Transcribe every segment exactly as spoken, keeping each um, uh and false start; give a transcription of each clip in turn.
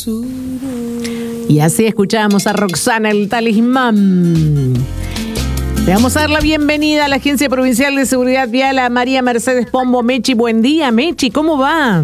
Y así escuchamos a Roxana, el talismán. Le vamos a dar la bienvenida a la Agencia Provincial de Seguridad Vial a María Mercedes Pombo. Mechi, buen día, Mechi, ¿cómo va?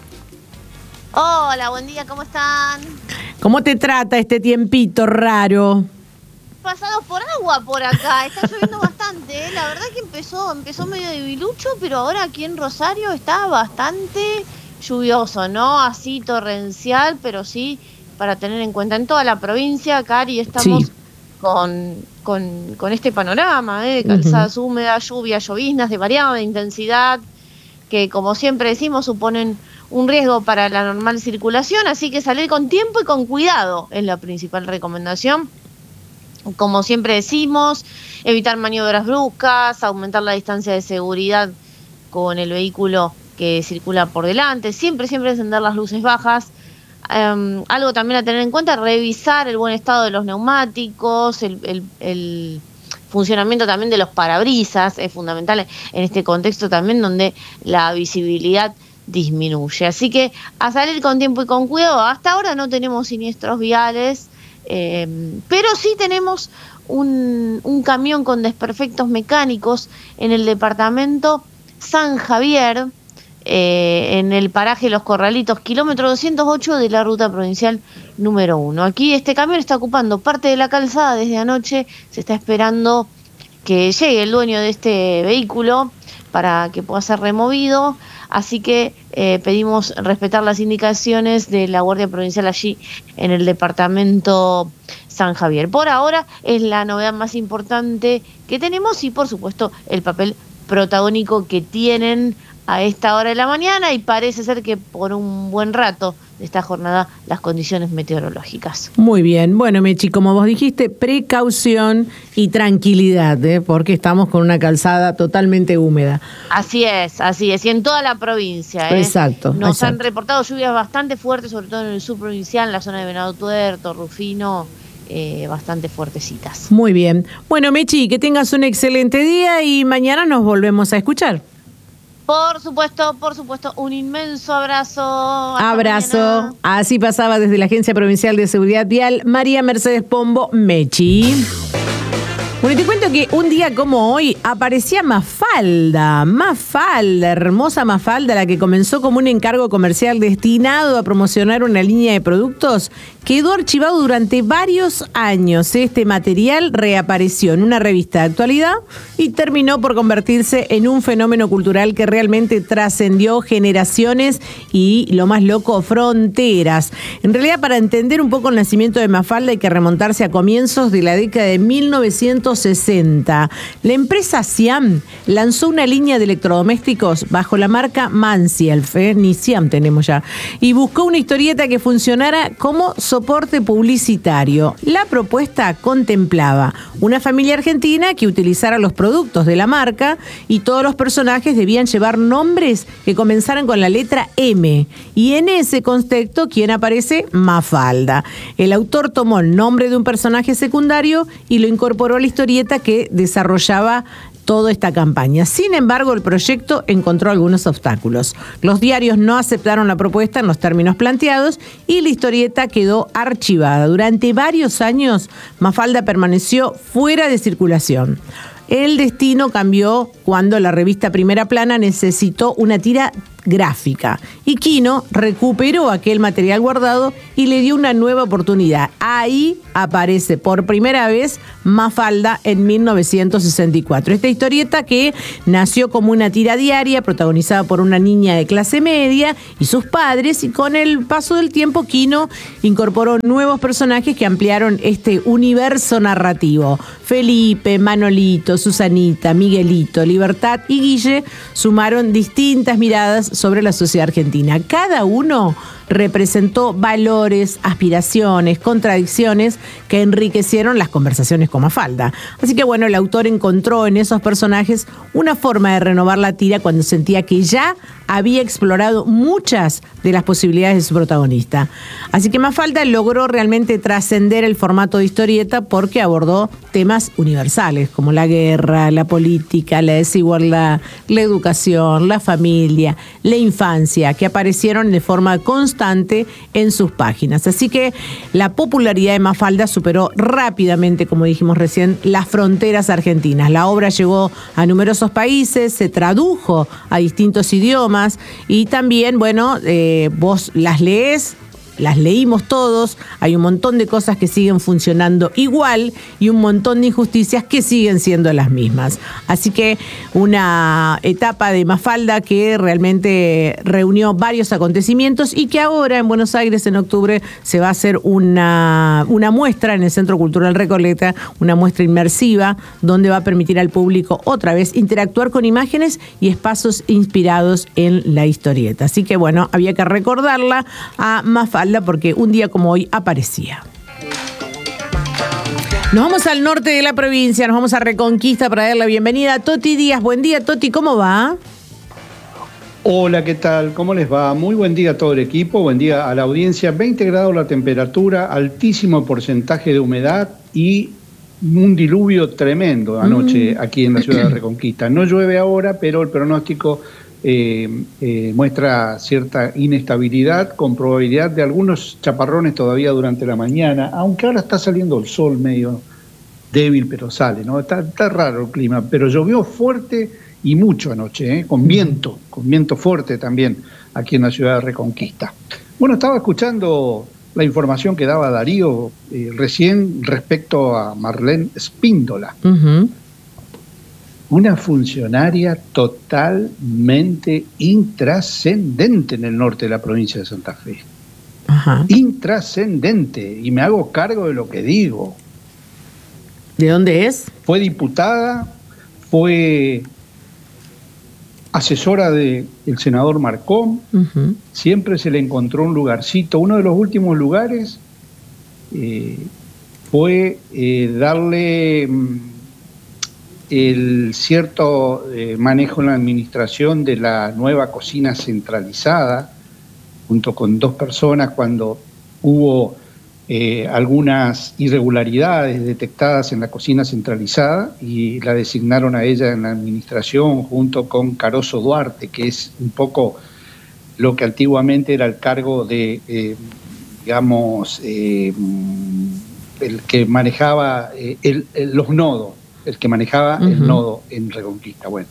Hola, buen día, ¿cómo están? ¿Cómo te trata este tiempito raro? Pasados por agua por acá, está lloviendo bastante, ¿eh? La verdad que empezó, empezó medio debilucho, pero ahora aquí en Rosario está bastante lluvioso, no así torrencial, pero sí para tener en cuenta en toda la provincia, Cari, estamos sí. con, con, con este panorama, ¿eh? Calzadas uh-huh. húmedas, lluvias, lloviznas de variada intensidad, que como siempre decimos suponen un riesgo para la normal circulación, así que salir con tiempo y con cuidado es la principal recomendación. Como siempre decimos, evitar maniobras bruscas, aumentar la distancia de seguridad con el vehículo que circula por delante, siempre, siempre encender las luces bajas. Um, algo también a tener en cuenta, revisar el buen estado de los neumáticos, el, el, el funcionamiento también de los parabrisas, es fundamental en este contexto también donde la visibilidad disminuye. Así que a salir con tiempo y con cuidado. Hasta ahora no tenemos siniestros viales, Eh, pero sí tenemos un, un camión con desperfectos mecánicos en el departamento San Javier, eh, en el paraje Los Corralitos, kilómetro doscientos ocho de la ruta provincial número uno. Aquí este camión está ocupando parte de la calzada desde anoche, se está esperando que llegue el dueño de este vehículo para que pueda ser removido, así que eh, pedimos respetar las indicaciones de la Guardia Provincial allí en el departamento San Javier. Por ahora es la novedad más importante que tenemos y por supuesto el papel protagónico que tienen a esta hora de la mañana y parece ser que por un buen rato de esta jornada las condiciones meteorológicas. Muy bien, bueno Mechi, como vos dijiste, precaución y tranquilidad, ¿eh? Porque estamos con una calzada totalmente húmeda. Así es, así es, y en toda la provincia. ¿eh? Exacto. Nos exacto. han reportado lluvias bastante fuertes, sobre todo en el sur provincial, en la zona de Venado Tuerto, Rufino, eh, bastante fuertecitas. Muy bien. Bueno Mechi, que tengas un excelente día y mañana nos volvemos a escuchar. Por supuesto, por supuesto, un inmenso abrazo. Abrazo. Mañana. Así pasaba desde la Agencia Provincial de Seguridad Vial, María Mercedes Pombo, Mechi. Bueno, te cuento que un día como hoy aparecía Mafalda, Mafalda, hermosa Mafalda, la que comenzó como un encargo comercial destinado a promocionar una línea de productos, quedó archivado durante varios años. Este material reapareció en una revista de actualidad y terminó por convertirse en un fenómeno cultural que realmente trascendió generaciones y, lo más loco, fronteras. En realidad, para entender un poco el nacimiento de Mafalda hay que remontarse a comienzos de la década de mil novecientos sesenta. La empresa Siam lanzó una línea de electrodomésticos bajo la marca Mancielf, ¿eh? Ni Siam tenemos ya, y buscó una historieta que funcionara como soporte publicitario. La propuesta contemplaba una familia argentina que utilizara los productos de la marca y todos los personajes debían llevar nombres que comenzaran con la letra M. Y en ese contexto, ¿quién aparece? Mafalda. El autor tomó el nombre de un personaje secundario y lo incorporó a la historieta que desarrollaba toda esta campaña. Sin embargo, el proyecto encontró algunos obstáculos. Los diarios no aceptaron la propuesta en los términos planteados y la historieta quedó archivada. Durante varios años, Mafalda permaneció fuera de circulación. El destino cambió cuando la revista Primera Plana necesitó una tira gráfica y Quino recuperó aquel material guardado y le dio una nueva oportunidad. Ahí aparece por primera vez Mafalda en mil novecientos sesenta y cuatro. Esta historieta que nació como una tira diaria protagonizada por una niña de clase media y sus padres, y con el paso del tiempo Quino incorporó nuevos personajes que ampliaron este universo narrativo. Felipe, Manolito, Susanita, Miguelito, Libertad y Guille sumaron distintas miradas sobre la sociedad argentina. Cada uno representó valores, aspiraciones, contradicciones que enriquecieron las conversaciones con Mafalda. Así que bueno, el autor encontró en esos personajes una forma de renovar la tira cuando sentía que ya había explorado muchas de las posibilidades de su protagonista. Así que Mafalda logró realmente trascender el formato de historieta porque abordó temas universales como la guerra, la política, la desigualdad, la educación, la familia, la infancia, que aparecieron de forma constante constante en sus páginas. Así que la popularidad de Mafalda superó rápidamente, como dijimos recién, las fronteras argentinas. La obra llegó a numerosos países, se tradujo a distintos idiomas y también, bueno, eh, vos las lees, las leímos todos, hay un montón de cosas que siguen funcionando igual y un montón de injusticias que siguen siendo las mismas. Así que una etapa de Mafalda que realmente reunió varios acontecimientos y que ahora en Buenos Aires en octubre se va a hacer una, una muestra en el Centro Cultural Recoleta, una muestra inmersiva donde va a permitir al público otra vez interactuar con imágenes y espacios inspirados en la historieta. Así que bueno, había que recordarla a Mafalda porque un día como hoy aparecía. Nos vamos al norte de la provincia, nos vamos a Reconquista para dar la bienvenida a Toti Díaz. Buen día, Toti, ¿cómo va? Hola, ¿qué tal? ¿Cómo les va? Muy buen día a todo el equipo, buen día a la audiencia. veinte grados la temperatura, altísimo porcentaje de humedad y un diluvio tremendo anoche mm. aquí en la ciudad de Reconquista. No llueve ahora, pero el pronóstico Eh, eh, muestra cierta inestabilidad con probabilidad de algunos chaparrones todavía durante la mañana, aunque ahora está saliendo el sol medio débil, pero sale, ¿no? Está, está raro el clima, pero llovió fuerte y mucho anoche, ¿eh? Con viento, con viento fuerte también aquí en la ciudad de Reconquista. Bueno, estaba escuchando la información que daba Darío eh, recién respecto a Marlene Spíndola. Uh-huh. Una funcionaria totalmente intrascendente en el norte de la provincia de Santa Fe. Ajá. Intrascendente. Y me hago cargo de lo que digo. ¿De dónde es? Fue diputada, fue asesora del senador Marcón. Uh-huh. Siempre se le encontró un lugarcito. Uno de los últimos lugares eh, fue eh, darle el cierto eh, manejo en la administración de la nueva cocina centralizada, junto con dos personas cuando hubo eh, algunas irregularidades detectadas en la cocina centralizada y la designaron a ella en la administración junto con Caroso Duarte, que es un poco lo que antiguamente era el cargo de, eh, digamos, eh, el que manejaba eh, el, el, los nodos. el que manejaba uh-huh. el nodo en Reconquista. Bueno,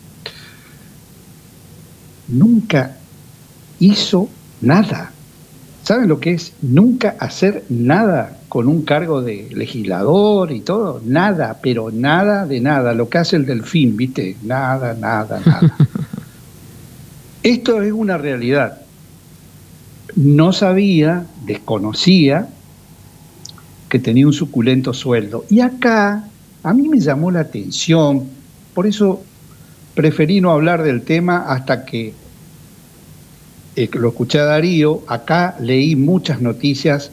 nunca hizo nada. ¿Saben lo que es nunca hacer nada con un cargo de legislador y todo? Nada, pero nada de nada. Lo que hace el Delfín, ¿viste? Nada, nada, nada. Esto es una realidad. No sabía, desconocía que tenía un suculento sueldo. Y acá a mí me llamó la atención, por eso preferí no hablar del tema hasta que eh, lo escuché a Darío. Acá leí muchas noticias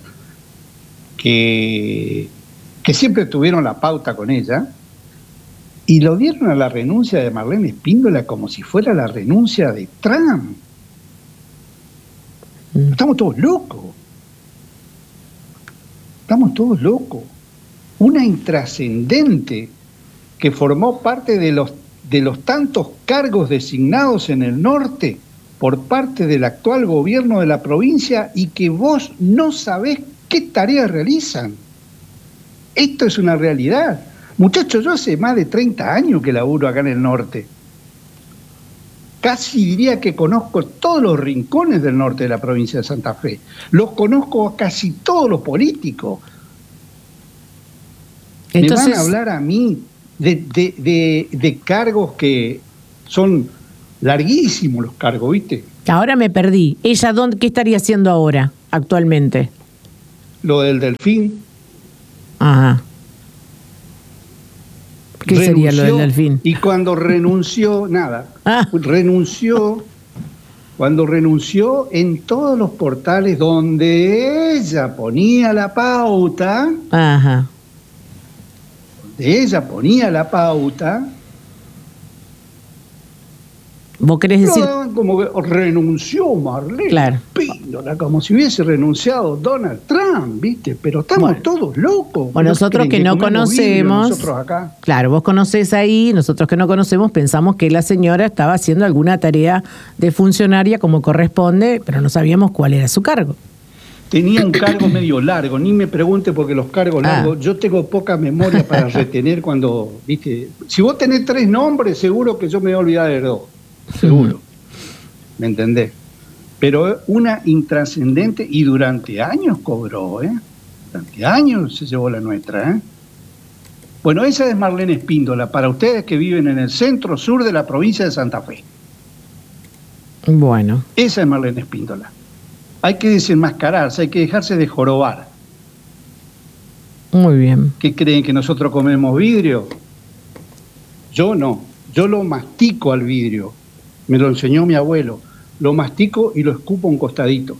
que, que siempre tuvieron la pauta con ella y lo dieron a la renuncia de Marlene Spíndola como si fuera la renuncia de Trump. Estamos todos locos. Estamos todos locos. Una intrascendente que formó parte de los, de los tantos cargos designados en el norte por parte del actual gobierno de la provincia y que vos no sabés qué tareas realizan. Esto es una realidad. Muchachos, yo hace más de treinta años que laburo acá en el norte. Casi diría que conozco todos los rincones del norte de la provincia de Santa Fe. Los conozco a casi todos los políticos. Entonces, me van a hablar a mí de, de, de, de cargos que son larguísimos los cargos, ¿viste? Ahora me perdí. ¿Ella dónde, qué estaría haciendo ahora, actualmente? Lo del Delfín. Ajá. ¿Qué renunció, sería lo del Delfín? Y cuando renunció, nada, ah. renunció, cuando renunció en todos los portales donde ella ponía la pauta, ajá. donde ella ponía la pauta, ¿vos querés decir? Como que renunció Marlene claro. Spíndola, como si hubiese renunciado Donald Trump, ¿viste? Pero estamos bueno. todos locos. Bueno, nosotros que, que no conocemos, nosotros acá. Claro, vos conocés ahí, nosotros que no conocemos pensamos que la señora estaba haciendo alguna tarea de funcionaria como corresponde, pero no sabíamos cuál era su cargo. tenía un cargo medio largo, ni me pregunte porque los cargos Ah. largos, yo tengo poca memoria para retener cuando, viste, si vos tenés tres nombres, seguro que yo me voy a olvidar de dos, seguro, ¿me entendés? Pero una intrascendente y durante años cobró, ¿eh? Durante años se llevó la nuestra, ¿eh? Bueno, esa es Marlene Espíndola, para ustedes que viven en el centro sur de la provincia de Santa Fe. Bueno. Esa es Marlene Espíndola. Hay que desenmascararse, hay que dejarse de jorobar. Muy bien. ¿Qué creen, que nosotros comemos vidrio? Yo no, yo lo mastico al vidrio. Me lo enseñó mi abuelo. Lo mastico y lo escupo a un costadito.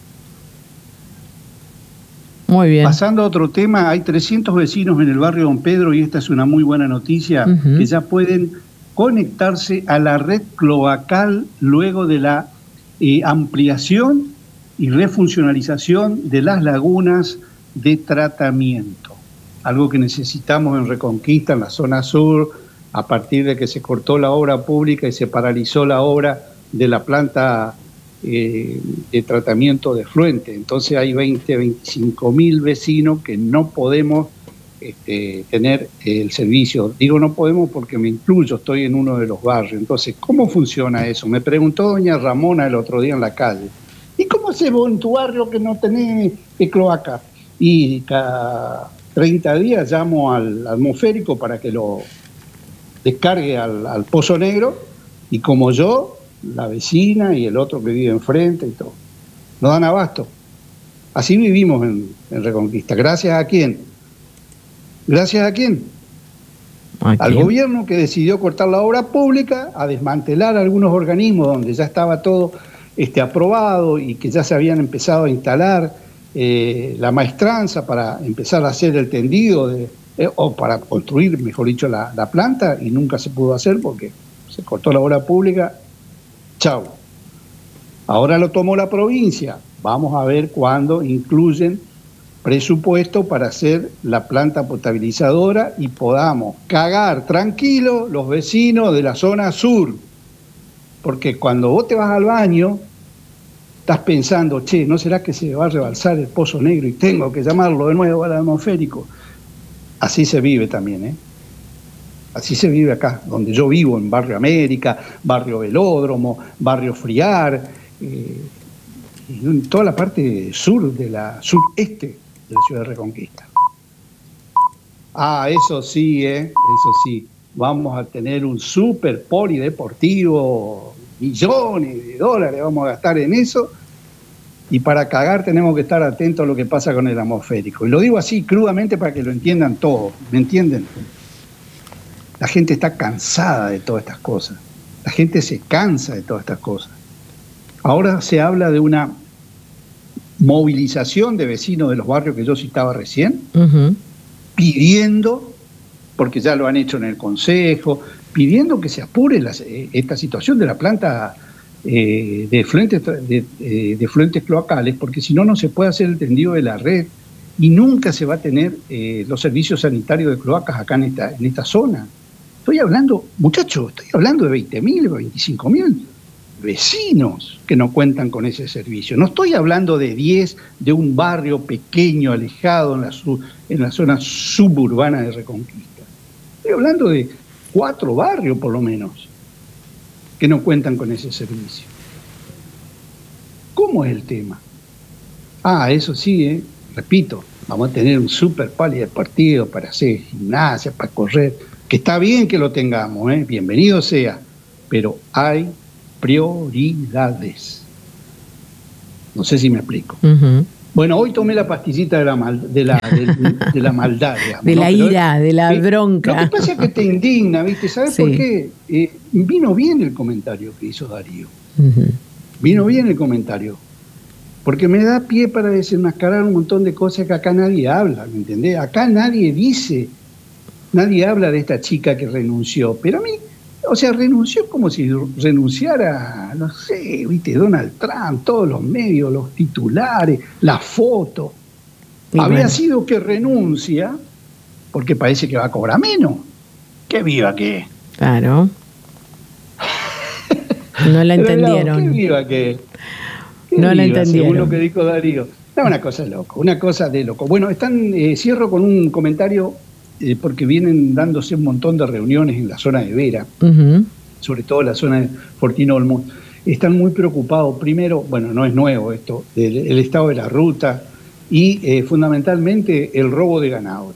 Muy bien. Pasando a otro tema, hay trescientos vecinos en el barrio Don Pedro, y esta es una muy buena noticia, Uh-huh. que ya pueden conectarse a la red cloacal luego de la eh, ampliación y refuncionalización de las lagunas de tratamiento. Algo que necesitamos en Reconquista, en la zona sur, a partir de que se cortó la obra pública y se paralizó la obra de la planta eh, de tratamiento de efluente. Entonces hay veinte, veinticinco mil vecinos que no podemos este, tener el servicio. Digo no podemos porque me incluyo, estoy en uno de los barrios. Entonces, ¿cómo funciona eso? Me preguntó doña Ramona el otro día en la calle. ¿Y cómo se vos en tu barrio que no tenés eh, cloaca? Y cada treinta días llamo al atmosférico para que lo descargue al, al Pozo Negro, y como yo, la vecina y el otro que vive enfrente y todo. No dan abasto. Así vivimos en, en Reconquista. ¿Gracias a quién? ¿Gracias a quién? ¿A Al quién? gobierno, que decidió cortar la obra pública, a desmantelar algunos organismos donde ya estaba todo este, aprobado y que ya se habían empezado a instalar eh, la maestranza para empezar a hacer el tendido de, eh, o para construir, mejor dicho, la, la planta, y nunca se pudo hacer porque se cortó la obra pública. Chau. Ahora lo tomó la provincia. Vamos a ver cuándo incluyen presupuesto para hacer la planta potabilizadora y podamos cagar tranquilos los vecinos de la zona sur. Porque cuando vos te vas al baño, estás pensando, che, ¿no será que se va a rebalsar el Pozo Negro y tengo que llamarlo de nuevo al atmosférico? Así se vive también, ¿eh? Así se vive acá, donde yo vivo, en Barrio América, Barrio Velódromo, Barrio Friar, eh, y en toda la parte sur de la sureste de la ciudad de Reconquista. Ah, eso sí, ¿eh? Eso sí. Vamos a tener un super polideportivo, millones de dólares vamos a gastar en eso, y para cagar tenemos que estar atentos a lo que pasa con el atmosférico. Y lo digo así crudamente para que lo entiendan todos, ¿me entienden? La gente está cansada de todas estas cosas. La gente se cansa de todas estas cosas. Ahora se habla de una movilización de vecinos de los barrios que yo citaba recién, Uh-huh. pidiendo, porque ya lo han hecho en el Consejo, pidiendo que se apure la, esta situación de la planta eh, de, efluentes, de, de efluentes cloacales, porque si no, no se puede hacer el tendido de la red y nunca se va a tener eh, los servicios sanitarios de cloacas acá en esta, en esta zona. Estoy hablando, muchachos, estoy hablando de veinte mil, veinticinco mil vecinos que no cuentan con ese servicio. No estoy hablando de diez de un barrio pequeño, alejado en la, su, en la zona suburbana de Reconquista. Estoy hablando de cuatro barrios, por lo menos, que no cuentan con ese servicio. ¿Cómo es el tema? Ah, eso sí, ¿eh? Repito, vamos a tener un super polideportivo para hacer gimnasia, para correr, que está bien que lo tengamos, ¿eh? Bienvenido sea, pero hay prioridades. No sé si me explico. Uh-huh. Bueno, hoy tomé la pastillita de la, mal, de la, de, de la maldad, digamos, De ¿no? la Pero, ira, de la eh, bronca. Lo que pasa es que te indigna, ¿viste? ¿Sabes Sí. por qué? Eh, vino bien el comentario que hizo Darío. Uh-huh. Vino bien el comentario. Porque me da pie para desenmascarar un montón de cosas que acá nadie habla, ¿me entendés? Acá nadie dice, nadie habla de esta chica que renunció. Pero a mí, o sea, renunció como si renunciara, no sé, ¿viste? Donald Trump, todos los medios, los titulares, la foto. Y Había bueno. sido que renuncia porque parece que va a cobrar menos. ¡Qué viva que es! Claro. No la Pero, entendieron. ¿qué viva que es? ¿Qué No la viva, entendieron. según lo que dijo Darío. No, una cosa de loco, una cosa de loco. Bueno, están, eh, cierro con un comentario, eh, porque vienen dándose un montón de reuniones en la zona de Vera, uh-huh. sobre todo en la zona de Fortino Olmos. Están muy preocupados, primero, bueno, no es nuevo esto, el, el estado de la ruta y eh, fundamentalmente el robo de ganado,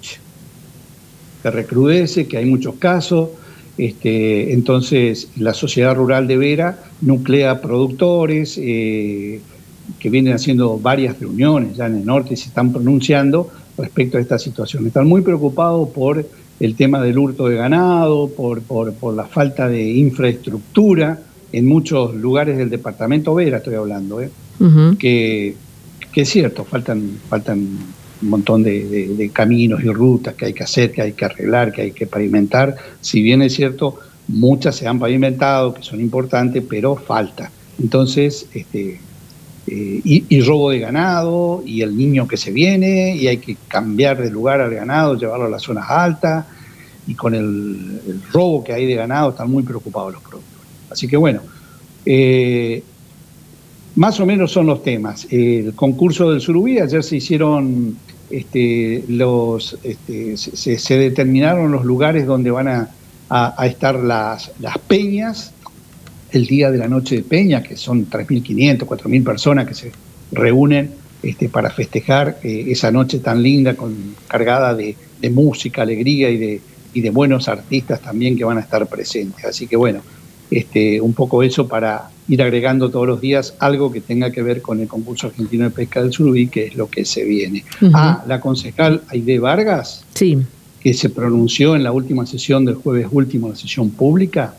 que recrudece, que hay muchos casos. Este, entonces, la sociedad rural de Vera nuclea productores eh, que vienen haciendo varias reuniones ya en el norte y se están pronunciando respecto a esta situación. Están muy preocupados por el tema del hurto de ganado, por, por, por la falta de infraestructura en muchos lugares del departamento Vera, estoy hablando, ¿eh? uh-huh. que, que es cierto, faltan, faltan un montón de, de, de caminos y rutas que hay que hacer, que hay que arreglar, que hay que pavimentar. Si bien es cierto, muchas se han pavimentado, que son importantes, pero falta. Entonces, este, eh, y, y robo de ganado, y el niño que se viene, y hay que cambiar de lugar al ganado, llevarlo a las zonas altas, y con el, el robo que hay de ganado están muy preocupados los productores. Así que bueno, eh, más o menos son los temas. El concurso del Surubí, ayer se hicieron, este, los, este, se, se determinaron los lugares donde van a, a, a estar las, las peñas, el día de la noche de peña, que son tres mil quinientas, cuatro mil personas que se reúnen este, para festejar eh, esa noche tan linda, con, cargada de, de música, alegría y de, y de buenos artistas también que van a estar presentes. Así que bueno, este, un poco eso para ir agregando todos los días algo que tenga que ver con el concurso argentino de pesca del Surubí, que es lo que se viene. Uh-huh. Ah, la concejal Aide Vargas, sí. que se pronunció en la última sesión del jueves último, la sesión pública,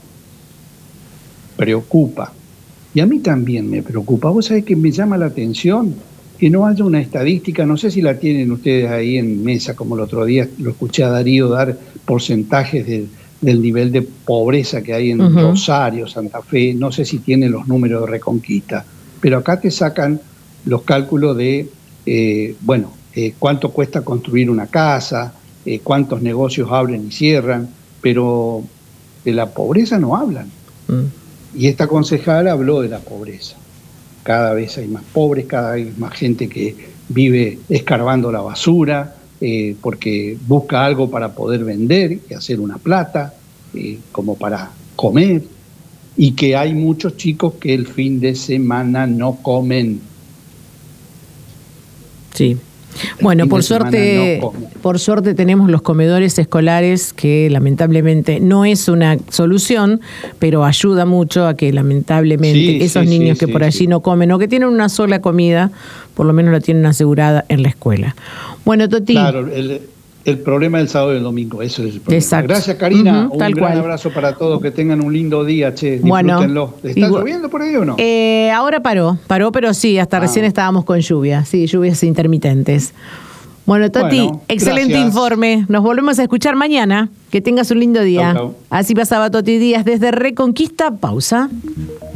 preocupa. Y a mí también me preocupa. Vos sabés que me llama la atención que no haya una estadística, no sé si la tienen ustedes ahí en mesa, como el otro día lo escuché a Darío dar porcentajes de del nivel de pobreza que hay en uh-huh. Rosario, Santa Fe, no sé si tienen los números de Reconquista, pero acá te sacan los cálculos de, eh, bueno, eh, cuánto cuesta construir una casa, eh, cuántos negocios abren y cierran, pero de la pobreza no hablan. Uh-huh. Y esta concejala habló de la pobreza. Cada vez hay más pobres, cada vez más gente que vive escarbando la basura, Eh, porque busca algo para poder vender y hacer una plata, eh, como para comer, y que hay muchos chicos que el fin de semana no comen. Sí. Bueno, por suerte, no por suerte tenemos los comedores escolares, que lamentablemente no es una solución, pero ayuda mucho a que lamentablemente sí, esos sí, niños sí, que sí, por allí sí. no comen o que tienen una sola comida, por lo menos la tienen asegurada en la escuela. Bueno, Toti. Claro, el, el problema del sábado y el domingo, eso es el problema. Exacto. Gracias, Karina. Uh-huh, un tal gran cual. abrazo para todos, que tengan un lindo día, che, bueno, disfrútenlo. ¿Está igual, lloviendo por ahí o no? Eh, ahora paró, paró, pero sí, hasta ah. recién estábamos con lluvia, sí, lluvias intermitentes. Bueno, Toti, bueno, excelente gracias. Informe. Nos volvemos a escuchar mañana. Que tengas un lindo día. Chau, chau. Así pasaba Toti Díaz desde Reconquista. Pausa.